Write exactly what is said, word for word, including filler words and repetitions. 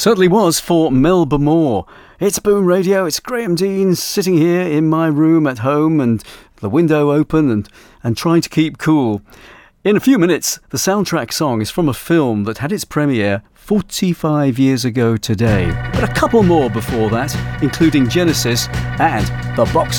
Certainly was for Melba Moore. It's Boom Radio, it's Graham Dean sitting here in my room at home and the window open and, and trying to keep cool. In a few minutes, the soundtrack song is from a film that had its premiere forty-five years ago today. But a couple more before that, including Genesis and The Box